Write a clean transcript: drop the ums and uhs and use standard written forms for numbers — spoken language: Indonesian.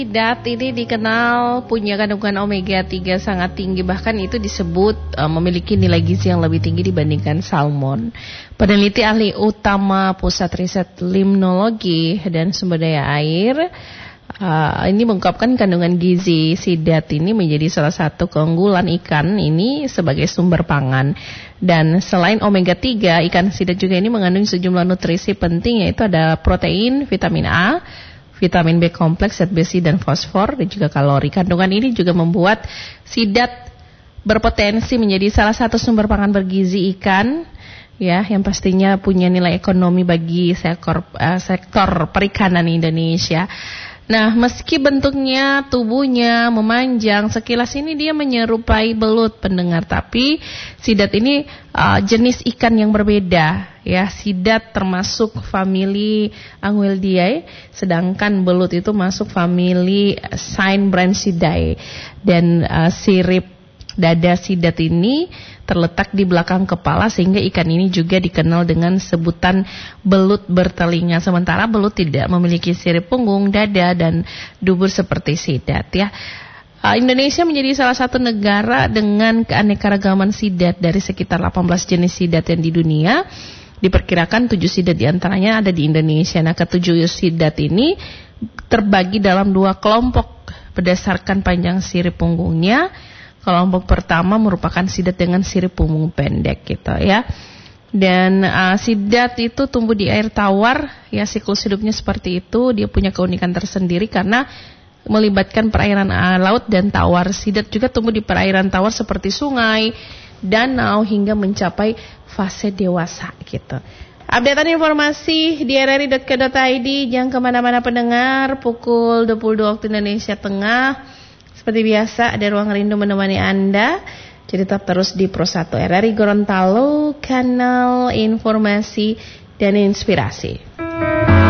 Sidat ini dikenal punya kandungan omega 3 sangat tinggi, bahkan itu disebut memiliki nilai gizi yang lebih tinggi dibandingkan salmon. Peneliti ahli utama Pusat Riset Limnologi dan Sumber Daya Air ini mengungkapkan kandungan gizi sidat ini menjadi salah satu keunggulan ikan ini sebagai sumber pangan. Dan selain omega 3, ikan sidat juga ini mengandung sejumlah nutrisi penting, yaitu ada protein, vitamin A, vitamin B kompleks, zat besi dan fosfor, dan juga kalori. Kandungan ini juga membuat sidat berpotensi menjadi salah satu sumber pangan bergizi ikan, ya, yang pastinya punya nilai ekonomi bagi sektor perikanan Indonesia. Nah, meski bentuknya, tubuhnya memanjang, sekilas ini dia menyerupai belut pendengar, tapi sidat ini jenis ikan yang berbeda. Ya, sidat termasuk famili Anguillidae, sedangkan belut itu masuk famili Cynobranchidae. Dan sirip dada sidat ini terletak di belakang kepala, sehingga ikan ini juga dikenal dengan sebutan belut bertelinga. Sementara belut tidak memiliki sirip punggung, dada, dan dubur seperti sidat, ya. Indonesia menjadi salah satu negara dengan keanekaragaman sidat. Dari sekitar 18 jenis sidat yang di dunia, diperkirakan 7 sidat diantaranya ada di Indonesia. Nah, ke-7 sidat ini terbagi dalam 2 kelompok berdasarkan panjang sirip punggungnya. Kelompok pertama merupakan sidat dengan sirip punggung pendek, gitu ya. Dan sidat itu tumbuh di air tawar, ya, siklus hidupnya seperti itu. Dia punya keunikan tersendiri karena melibatkan perairan laut dan tawar. Sidat juga tumbuh di perairan tawar seperti sungai, danau, hingga mencapai fase dewasa, gitu. Updatean informasi di rri.co.id. Jangan kemana-mana pendengar. Pukul 22 waktu Indonesia Tengah, seperti biasa ada Ruang Rindu menemani Anda. Jadi tetap terus di Pro 1 RRI Gorontalo, kanal informasi dan inspirasi.